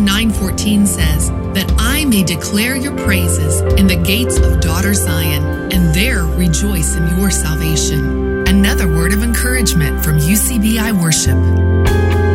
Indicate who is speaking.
Speaker 1: 9:14 says, that I may declare your praises in the gates of daughter Zion, and there rejoice in your salvation. Another word of encouragement from UCBI Worship.